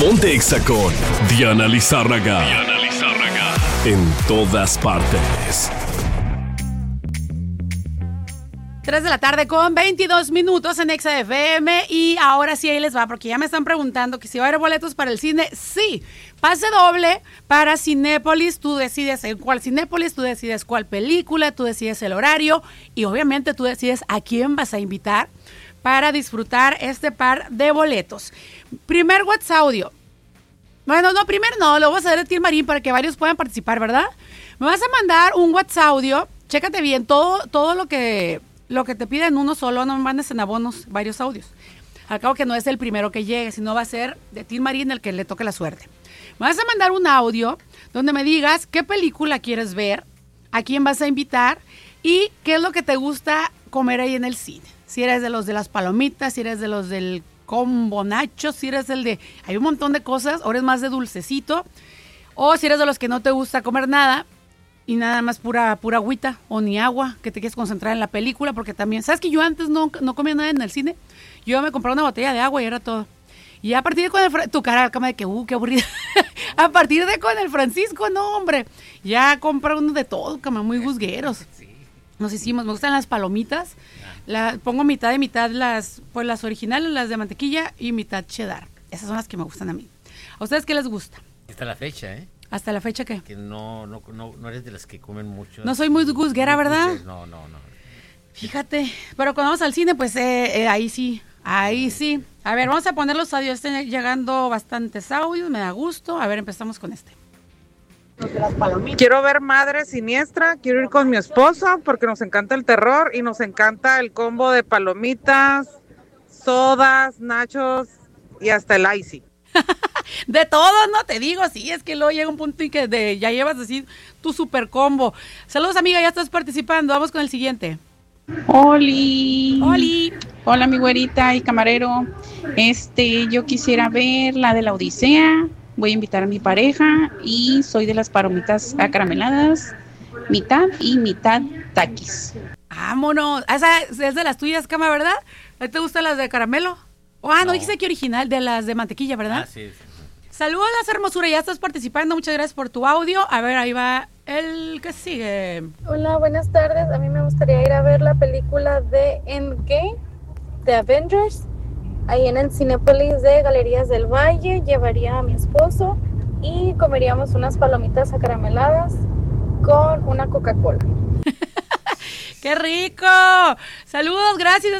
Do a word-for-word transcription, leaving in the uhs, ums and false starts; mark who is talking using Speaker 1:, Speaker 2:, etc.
Speaker 1: Ponte Exa con Diana Lizárraga. Diana Lizárraga. En todas partes.
Speaker 2: tres de la tarde con veintidós minutos en Exa F M. Y ahora sí, ahí les va, porque ya me están preguntando que si va a haber boletos para el cine. Sí, pase doble para Cinépolis. Tú decides en cuál Cinépolis, tú decides cuál película, tú decides el horario y obviamente tú decides a quién vas a invitar para disfrutar este par de boletos. Primer WhatsApp audio. Bueno, no, primero no, lo vamos a hacer de Tim Marín para que varios puedan participar, ¿verdad? Me vas a mandar un WhatsApp audio. Chécate bien todo, todo lo que... Lo que te piden uno solo, no me mandes en abonos varios audios. Al cabo que no es el primero que llegue, sino va a ser de Tim Marín el que le toque la suerte. Me vas a mandar un audio donde me digas qué película quieres ver, a quién vas a invitar y qué es lo que te gusta comer ahí en el cine. Si eres de los de las palomitas, si eres de los del combo nacho, si eres el de... Hay un montón de cosas, ahora es más de dulcecito. O si eres de los que no te gusta comer nada y nada más pura pura agüita o ni agua, que te quieres concentrar en la película, porque también, ¿sabes que yo antes no, no comía nada en el cine? Yo me compraba una botella de agua y era todo. Y a partir de con el, tu cara, cama de que, uh, qué aburrida. A partir de con el Francisco, no, hombre, ya compra uno de todo, cama, muy gusgueros. Nos hicimos, me gustan las palomitas, la, pongo mitad de mitad las, pues las originales, las de mantequilla y mitad cheddar. Esas son las que me gustan a mí. ¿A ustedes qué les gusta?
Speaker 3: Hasta la fecha, ¿eh?
Speaker 2: ¿Hasta la fecha qué?
Speaker 3: Que no, no, no, no eres de las que comen mucho.
Speaker 2: No soy muy gusguera, ¿verdad?
Speaker 3: No, no, no.
Speaker 2: Fíjate, pero cuando vamos al cine, pues eh, eh, ahí sí, ahí sí. A ver, vamos a poner los audios, están llegando bastantes audios, me da gusto. A ver, empezamos con este.
Speaker 4: Quiero ver Madre Siniestra, quiero ir con mi esposo porque nos encanta el terror y nos encanta el combo de palomitas, sodas, nachos y hasta el icy.
Speaker 2: De todo, no te digo, sí, es que luego llega un punto y que de, ya llevas así tu super combo. Saludos, amiga, ya estás participando, vamos con el siguiente.
Speaker 5: Oli.
Speaker 2: Oli.
Speaker 5: Hola, mi güerita y camarero. Este, yo quisiera ver la de la Odisea. Voy a invitar a mi pareja y soy de las palomitas acarameladas, mitad y mitad taquis.
Speaker 2: Vámonos. Esa es de las tuyas, Cama, ¿verdad? ¿A ti te gustan las de caramelo? Oh, ah, no, no dijiste que original, de las de mantequilla, ¿verdad?
Speaker 3: Ah, sí, sí.
Speaker 2: Saludos, hermosura, ya estás participando, muchas gracias por tu audio. A ver, ahí va el que sigue.
Speaker 6: Hola, buenas tardes. A mí me gustaría ir a ver la película de Endgame, de Avengers, ahí en el Cinépolis de Galerías del Valle. Llevaría a mi esposo y comeríamos unas palomitas acarameladas con una Coca-Cola.
Speaker 2: ¡Qué rico! Saludos, gracias.